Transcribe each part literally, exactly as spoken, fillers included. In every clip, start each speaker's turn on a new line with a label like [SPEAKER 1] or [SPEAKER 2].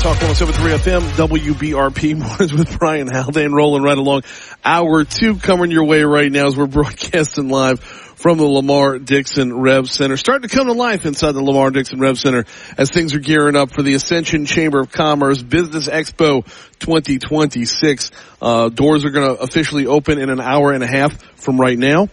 [SPEAKER 1] Talk one oh seven point three F M, W B R P, Mornings with Brian Haldane, rolling right along. Hour two coming your way right now as we're broadcasting live from the Lamar Dixon Rev Center. Starting to come to life inside the Lamar Dixon Rev Center as things are gearing up for the Ascension Chamber of Commerce Business Expo twenty twenty-six. Uh, doors are going to officially open in an hour and a half from right now.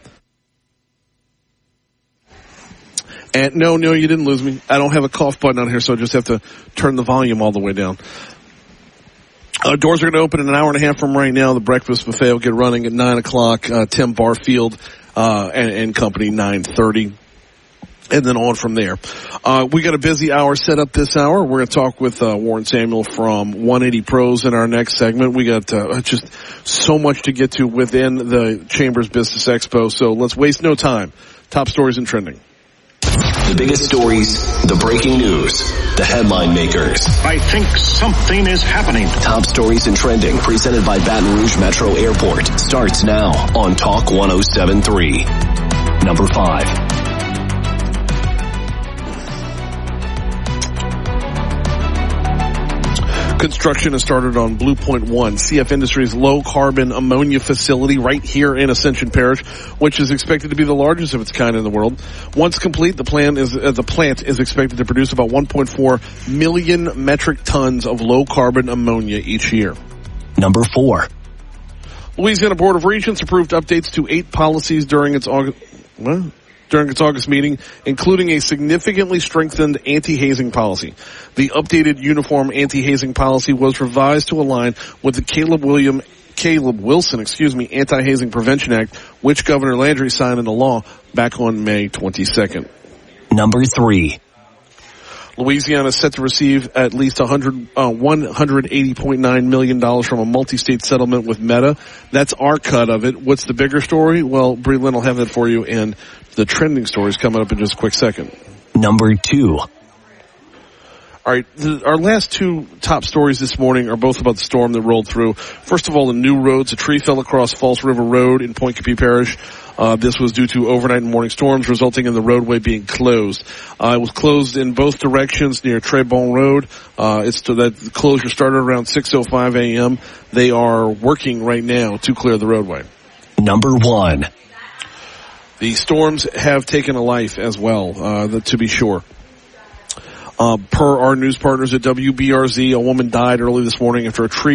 [SPEAKER 1] And no, no, you didn't lose me. I don't have a cough button on here, so I just have to turn the volume all the way down. Uh, doors are going to open in an hour and a half from right now. The breakfast buffet will get running at nine o'clock. Uh, Tim Barfield uh, and, and company, nine thirty. And then on from there. Uh, we got a busy hour set up this hour. We're going to talk with uh, Warren Samuel from one eighty Pros in our next segment. We got uh, just so much to get to within the Chamber's Business Expo, so let's waste no time. Top stories and trending.
[SPEAKER 2] The biggest stories, the breaking news, the headline makers.
[SPEAKER 3] I think something is happening.
[SPEAKER 2] Top stories and trending, presented by Baton Rouge Metro Airport, starts now on Talk one oh seven point three. Number five.
[SPEAKER 1] Construction has started on Blue Point one, C F Industries' low-carbon ammonia facility right here in Ascension Parish, which is expected to be the largest of its kind in the world. Once complete, the plant is uh, the plant is expected to produce about one point four million metric tons of low-carbon ammonia each year.
[SPEAKER 2] Number four.
[SPEAKER 1] Louisiana Board of Regents approved updates to eight policies during its August. What? during its August meeting, including a significantly strengthened anti-hazing policy. The updated uniform anti-hazing policy was revised to align with the Caleb William, Caleb Wilson, excuse me, Anti-Hazing Prevention Act, which Governor Landry signed into law back on May twenty-second.
[SPEAKER 2] Number three.
[SPEAKER 1] Louisiana is set to receive at least one hundred, uh, one hundred eighty point nine million dollars from a multi-state settlement with Meta. That's our cut of it. What's the bigger story? Well, Bree Lynn will have that for you, and the trending story is coming up in just a quick second.
[SPEAKER 2] Number two.
[SPEAKER 1] All right, the, our last two top stories this morning are both about the storm that rolled through. First of all, the new roads. A tree fell across False River Road in Point Capee Parish. Uh, this was due to overnight and morning storms, resulting in the roadway being closed. Uh, it was closed in both directions near Trebon Road. Uh, it's to that the closure started around six oh five a.m. They are working right now to clear the roadway.
[SPEAKER 2] Number one.
[SPEAKER 1] The storms have taken a life as well, uh, the, to be sure. Uh, per our news partners at W B R Z, a woman died early this morning after a tree